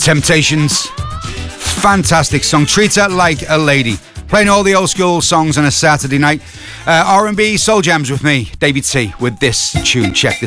Temptations. Fantastic song. Treat Her Like a Lady. Playing all the old school songs on a Saturday night. R&B Soul Jams with me, David C, with this tune. Check this